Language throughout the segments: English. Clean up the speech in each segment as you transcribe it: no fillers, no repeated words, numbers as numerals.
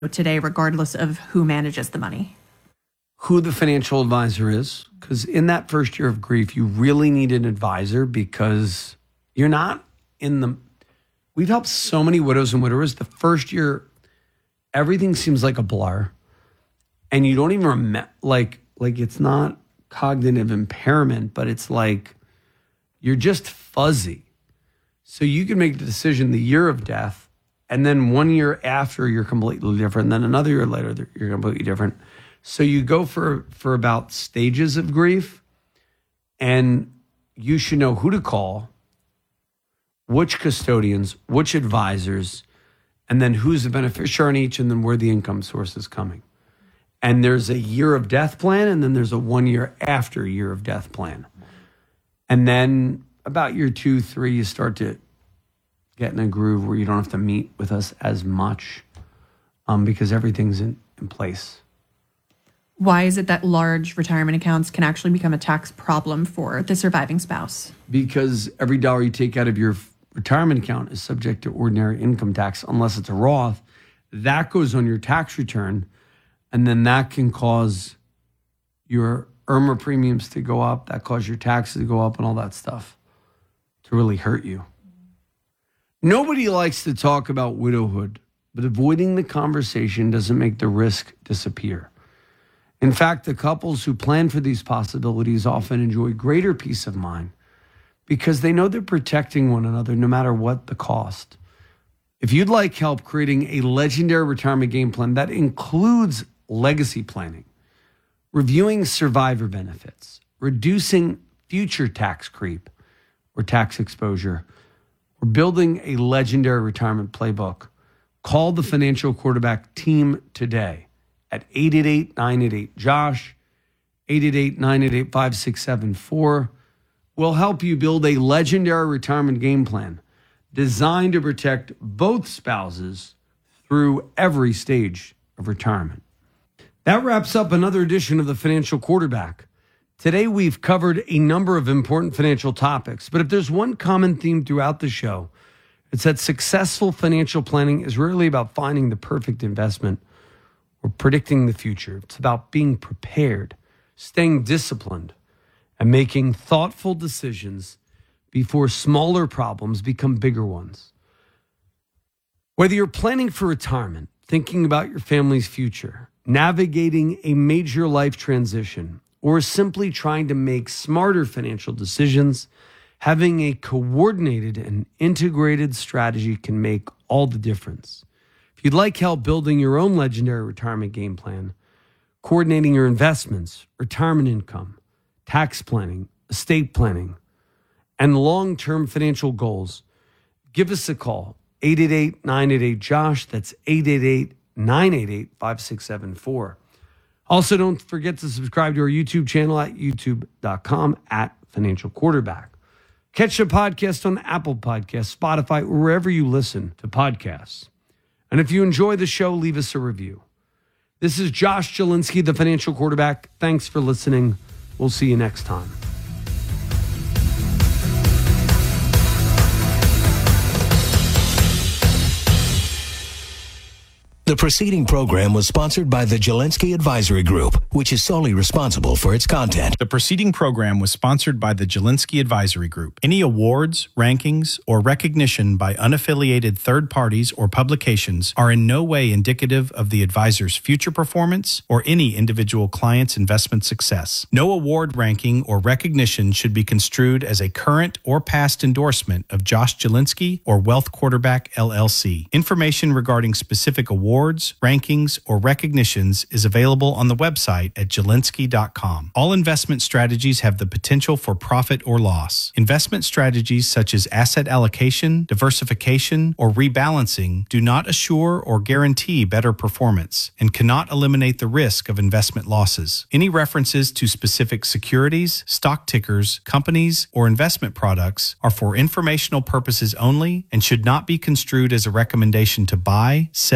today, regardless of who manages the money? Who the financial advisor is, because in that first year of grief, you really need an advisor because you're not we've helped so many widows and widowers. The first year, everything seems like a blur and you don't even remember, like it's not cognitive impairment, but it's like you're just fuzzy. So you can make the decision the year of death, and then 1 year after you're completely different. Then another year later, you're completely different. So you go for about stages of grief, and you should know who to call, which custodians, which advisors, and then who's the beneficiary on each, and then where the income source is coming. And there's a year of death plan, and then there's a 1 year after year of death plan. And then about year 2, 3, you start to get in a groove where you don't have to meet with us as much because everything's in place. Why is it that large retirement accounts can actually become a tax problem for the surviving spouse? Because every dollar you take out of your retirement account is subject to ordinary income tax unless it's a Roth. That goes on your tax return, and then that can cause your IRMA premiums to go up, that causes your taxes to go up and all that stuff to really hurt you. Nobody likes to talk about widowhood, but avoiding the conversation doesn't make the risk disappear. In fact, the couples who plan for these possibilities often enjoy greater peace of mind because they know they're protecting one another no matter what the cost. If you'd like help creating a legendary retirement game plan that includes legacy planning, reviewing survivor benefits, reducing future tax creep or tax exposure, or building a legendary retirement playbook, call the Financial Quarterback team today at 888-988-JOSH, 888-988-5674. We'll help you build a legendary retirement game plan designed to protect both spouses through every stage of retirement. That wraps up another edition of the Financial Quarterback. Today, we've covered a number of important financial topics, but if there's one common theme throughout the show, it's that successful financial planning is rarely about finding the perfect investment or predicting the future. It's about being prepared, staying disciplined, and making thoughtful decisions before smaller problems become bigger ones. Whether you're planning for retirement, thinking about your family's future, navigating a major life transition, or simply trying to make smarter financial decisions, having a coordinated and integrated strategy can make all the difference. If you'd like help building your own legendary retirement game plan, coordinating your investments, retirement income, tax planning, estate planning, and long-term financial goals, give us a call, 888-988-JOSH. That's 888-988-5674. Also, don't forget to subscribe to our YouTube channel at youtube.com/Financial Quarterback. Catch the podcast on Apple Podcasts, Spotify, or wherever you listen to podcasts. And if you enjoy the show, leave us a review. This is Josh Jelinski, the Financial Quarterback. Thanks for listening. We'll see you next time. The preceding program was sponsored by the Jelinski Advisory Group, which is solely responsible for its content. The preceding program was sponsored by the Jelinski Advisory Group. Any awards, rankings, or recognition by unaffiliated third parties or publications are in no way indicative of the advisor's future performance or any individual client's investment success. No award, ranking, or recognition should be construed as a current or past endorsement of Josh Jelinski or Wealth Quarterback, LLC. Information regarding specific awards, rankings, or recognitions is available on the website at Jelinski.com. All investment strategies have the potential for profit or loss. Investment strategies such as asset allocation, diversification, or rebalancing do not assure or guarantee better performance and cannot eliminate the risk of investment losses. Any references to specific securities, stock tickers, companies, or investment products are for informational purposes only and should not be construed as a recommendation to buy, sell, or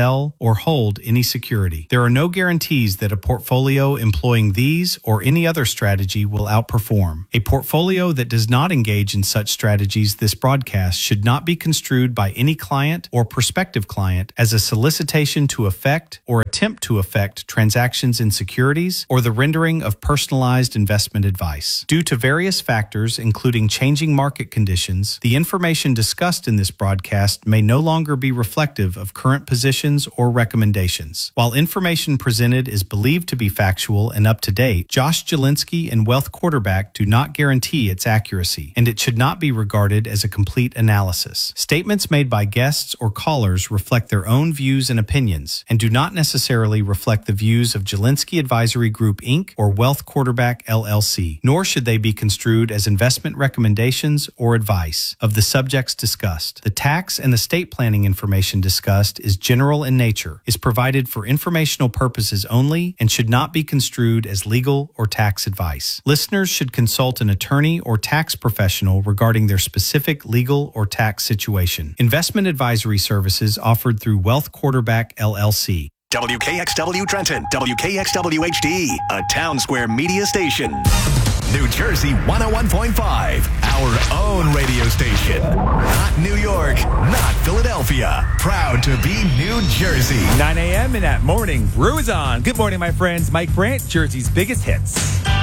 or hold any security. There are no guarantees that a portfolio employing these or any other strategy will outperform. A portfolio that does not engage in such strategies this broadcast should not be construed by any client or prospective client as a solicitation to effect or attempt to effect transactions in securities or the rendering of personalized investment advice. Due to various factors, including changing market conditions, the information discussed in this broadcast may no longer be reflective of current positions or recommendations. While information presented is believed to be factual and up to date, Josh Jelinski and Wealth Quarterback do not guarantee its accuracy, and it should not be regarded as a complete analysis. Statements made by guests or callers reflect their own views and opinions and do not necessarily reflect the views of Jelinski Advisory Group, Inc. or Wealth Quarterback, LLC, nor should they be construed as investment recommendations or advice of the subjects discussed. The tax and estate planning information discussed is general in nature, is provided for informational purposes only, and should not be construed as legal or tax advice. Listeners should consult an attorney or tax professional regarding their specific legal or tax situation. Investment advisory services offered through Wealth Quarterback, LLC. WKXW Trenton, WKXW HD, a Town Square media station. New Jersey 101.5, our own radio station. Not New York, not Philadelphia. Proud to be New Jersey. 9 a.m. and that morning brew is on. Good morning, my friends. Mike Brandt, Jersey's biggest hits.